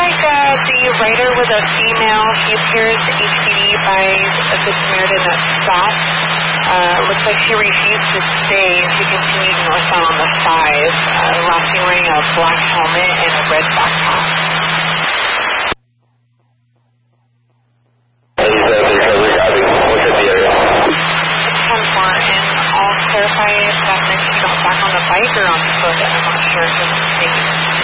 like the rider was a female. She appears HPD by a Good Samaritan that stopped. Looks like she refused to stay. She continued northbound on the 5. Last seen wearing a black helmet and a red backpack. I'll clarify if that meant she got back on the bike or on foot. I'm not sure if it was mistaken.